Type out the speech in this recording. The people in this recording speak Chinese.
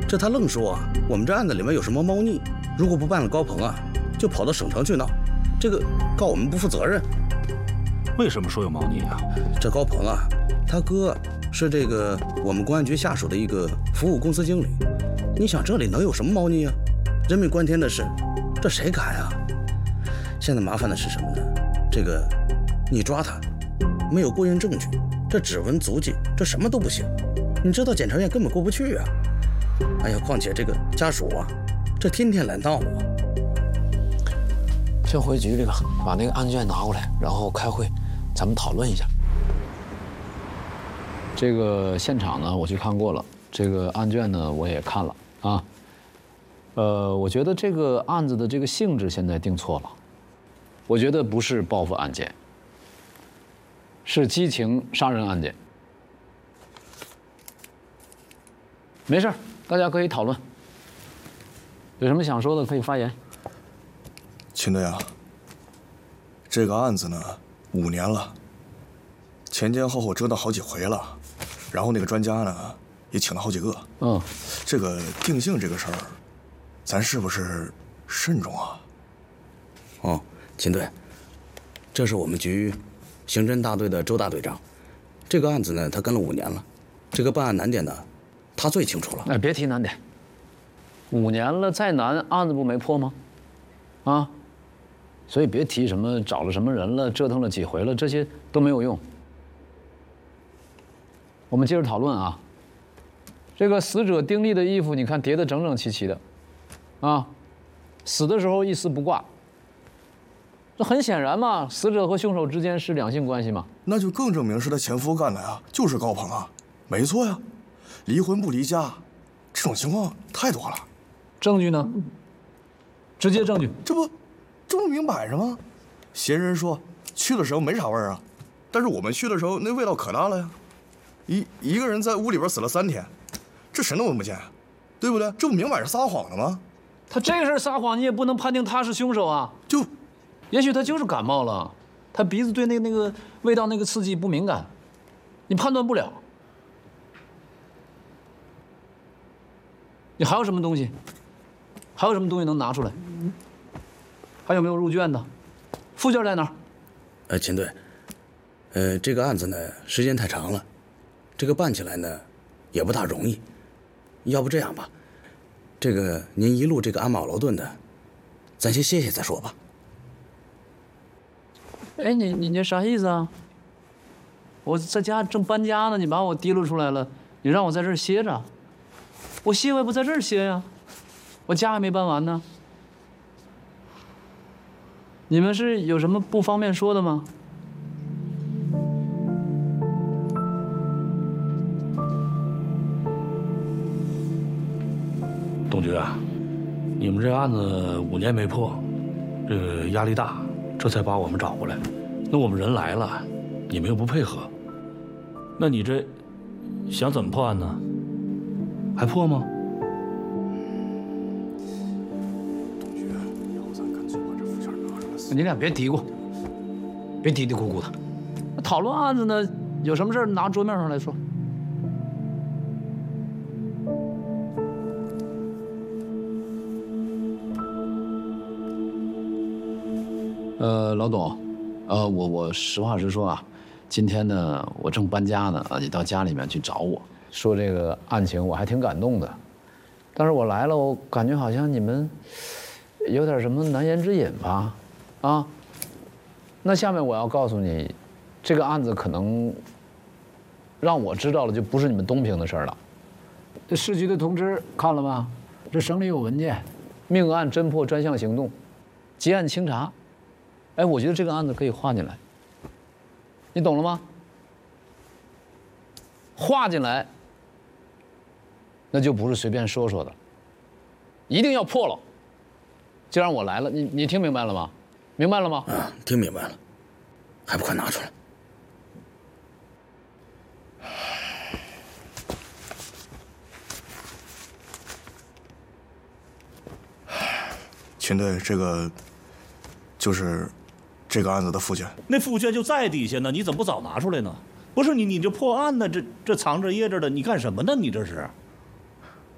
这他愣说啊，我们这案子里面有什么猫腻，如果不办了高鹏啊，就跑到省城去闹，这个告我们不负责任。 为什么说有猫腻啊？ 这高鹏啊，他哥是这个我们公安局下属的一个服务公司经理，你想这里能有什么猫腻啊？人命关天的事，这谁敢啊？现在麻烦的是什么呢？这个你抓他，没有过硬证据，这指纹足迹，这什么都不行，你知道检察院根本过不去啊。哎呀，况且这个家属啊，这天天来闹啊。 先回局里吧，把那个案卷拿过来，然后开会，咱们讨论一下。这个现场呢，我去看过了，这个案卷呢，我也看了啊。我觉得这个案子的这个性质现在定错了，我觉得不是报复案件，是激情杀人案件。没事，大家可以讨论，有什么想说的可以发言。 秦队啊，这个案子呢5年了，前前后后折腾好几回了，然后那个专家呢也请了好几个。这个定性这个事儿，咱是不是慎重啊？ 哦，秦队，这是我们局刑侦大队的周大队长，这个案子呢他跟了5年了，这个办案难点呢他最清楚了。 哎，别提难点，5年了再难案子不没破吗？啊，所以别提什么找了什么人了，折腾了几回了，这些都没有用。我们接着讨论啊。这个死者丁力的衣服，你看叠得整整齐齐的，啊，死的时候一丝不挂。这很显然嘛，死者和凶手之间是两性关系嘛。 那就更证明是他前夫干的呀，就是高鹏啊，没错呀。离婚不离家，这种情况太多了。 证据呢？直接证据。 这不明摆着吗？嫌疑人说去的时候没啥味儿啊，但是我们去的时候那味道可大了呀。一个人在屋里边死了3天，这谁能闻不见啊？对不对？这不明摆着撒谎的吗？ 他这个事儿撒谎，你也不能判定他是凶手啊。也许他就是感冒了，他鼻子对那个味道那个刺激不敏感，你判断不了。你还有什么东西？还有什么东西能拿出来？还有没有入卷的？附件在哪儿？ 秦队，这个案子呢时间太长了，这个办起来呢也不大容易。要不这样吧，这个您一路这个鞍马劳顿的，咱先歇歇再说吧。 哎，你这啥意思啊？我在家正搬家呢，你把我提溜出来了，你让我在这儿歇着，我歇我也不在这儿歇呀，我家还没搬完呢。你们是有什么不方便说的吗？ 董局啊，你们这案子5年没破，这个压力大，这才把我们找过来。那我们人来了，你们又不配合，那你这想怎么破案呢？还破吗？ 董局，以后咱干脆把这附件拿出来。 你俩别嘀咕，别嘀嘀咕咕的。讨论案子呢，有什么事拿桌面上来说。老董，我实话实说啊，今天呢，我正搬家呢，你到家里面去找我，说这个案情，我还挺感动的。但是我来了，我感觉好像你们有点什么难言之隐吧？啊，那下面我要告诉你，这个案子可能让我知道了，就不是你们东平的事儿了。这市局的通知看了吗？这省里有文件，命案侦破专项行动，结案清查。哎，我觉得这个案子可以划进来，你懂了吗？划进来，那就不是随便说说的，一定要破了。既然我来了，你听明白了吗？明白了吗？ 啊，听明白了，还不快拿出来！ 秦队，这个就是这个案子的附件。 那附件就在底下呢，你怎么不早拿出来呢？不是你这破案呢，这藏着掖着的，你干什么呢？你这是？